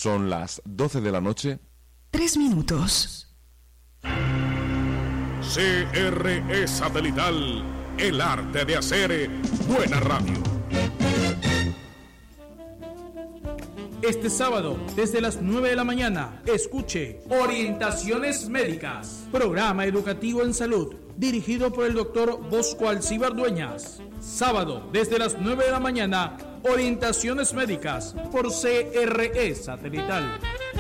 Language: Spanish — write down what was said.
Son las 12 de la noche. 3 minutos. CRE Satelital, el arte de hacer buena radio. Este sábado, desde las 9 de la mañana, escuche Orientaciones Médicas, programa educativo en salud, dirigido por el doctor Bosco Alcíbar Dueñas. Sábado, desde las 9 de la mañana, Orientaciones Médicas, por CRE Satelital.